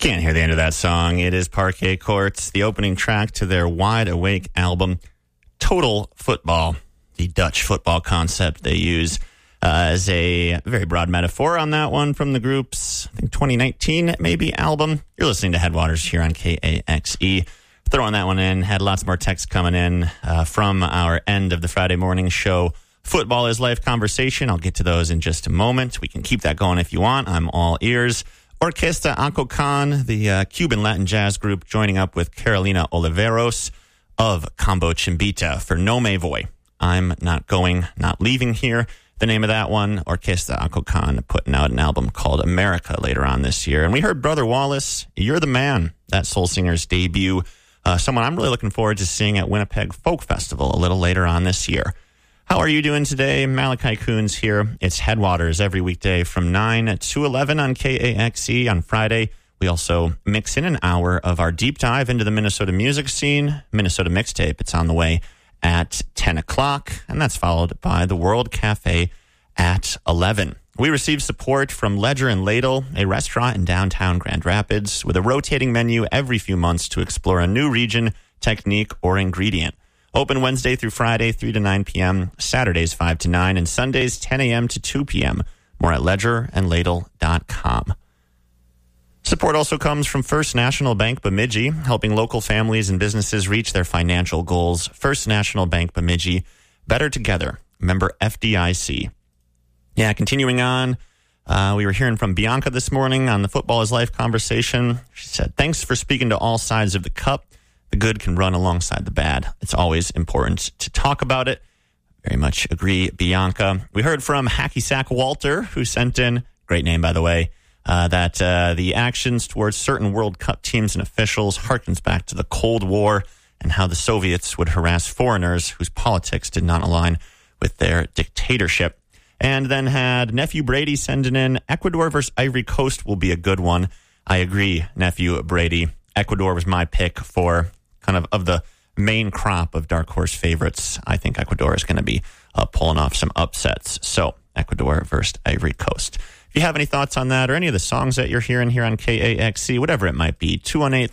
Can't hear the end of that song. It is Parquet Courts, the opening track to their Wide Awake album, Total Football, the Dutch football concept they use as a very broad metaphor on that one from the group's, I think, 2019 maybe album. You're listening to Headwaters here on KAXE. Throwing that one in, had lots more text coming in from our end of the Friday morning show. Football is Life conversation. I'll get to those in just a moment. We can keep that going if you want. I'm all ears. Orquesta Acocan, the Cuban Latin jazz group, joining up with Carolina Oliveros of Combo Chimbita for No Me Voy. I'm not going, not leaving here. The name of that one, Orquesta Acocan, putting out an album called America later on this year. And we heard Brother Wallace, You're the Man, that soul singer's debut. Someone I'm really looking forward to seeing at Winnipeg Folk Festival a little later on this year. How are you doing today? Malachi Coons here. It's Headwaters every weekday from 9 to 11 on KAXE. On Friday, we also mix in an hour of our deep dive into the Minnesota music scene, Minnesota Mixtape. It's on the way at 10 o'clock, and that's followed by the World Cafe at 11. We receive support from Ledger and Ladle, a restaurant in downtown Grand Rapids, with a rotating menu every few months to explore a new region, technique, or ingredient. Open Wednesday through Friday, 3 to 9 p.m., Saturdays 5 to 9, and Sundays 10 a.m. to 2 p.m. More at ledgerandladle.com. Support also comes from First National Bank Bemidji, helping local families and businesses reach their financial goals. First National Bank Bemidji, better together. Member FDIC. Yeah, continuing on, we were hearing from Bianca this morning on the Football is Life conversation. She said, thanks for speaking to all sides of the cup. The good can run alongside the bad. It's always important to talk about it. Very much agree, Bianca. We heard from Hacky Sack Walter, who sent in, great name by the way, that the actions towards certain World Cup teams and officials harkens back to the Cold War and how the Soviets would harass foreigners whose politics did not align with their dictatorship. And then had Nephew Brady sending in, Ecuador versus Ivory Coast will be a good one. I agree, Nephew Brady. Ecuador was my pick for kind of the main crop of dark horse favorites. I think Ecuador is going to be pulling off some upsets. So Ecuador versus Ivory Coast. If you have any thoughts on that or any of the songs that you're hearing here on KAXE, whatever it might be,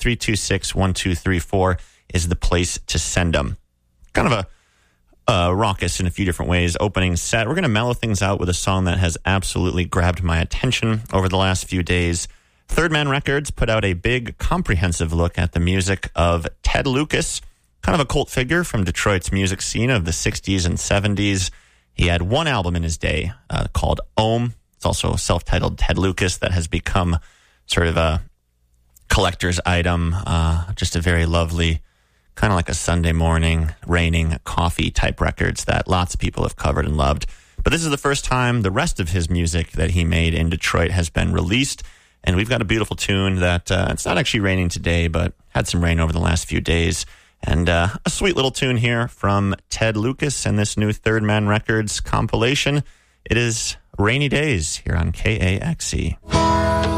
218-326-1234 is the place to send them. Kind of a raucous in a few different ways opening set. We're going to mellow things out with a song that has absolutely grabbed my attention over the last few days. Third Man Records put out a big, comprehensive look at the music of Ted Lucas, kind of a cult figure from Detroit's music scene of the 60s and 70s. He had one album in his day called Ohm. It's also a self-titled Ted Lucas that has become sort of a collector's item, just a very lovely, kind of like a Sunday morning, raining coffee type records that lots of people have covered and loved. But this is the first time the rest of his music that he made in Detroit has been released. And we've got a beautiful tune that it's not actually raining today, but had some rain over the last few days. And a sweet little tune here from Ted Lucas and this new Third Man Records compilation. It is Rainy Days here on KAXE.